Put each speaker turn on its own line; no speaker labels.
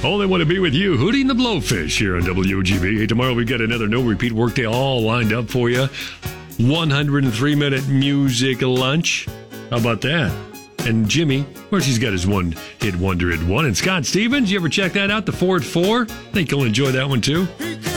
Only Want to Be With You, Hootie and the Blowfish here on WOGB. Hey, tomorrow we've got another No Repeat Workday all lined up for you. 103-minute music lunch. How about that? And Jimmy, of course, he's got his one-hit wonder at 1. And Scott Stevens, you ever check that out, the 4 at 4? I think you'll enjoy that one, too.